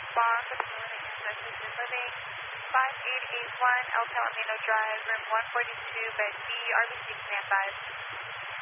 respond to the Millennium Assisted Living, 5881 El Palomino Drive, room 142, bed B, RBC standby.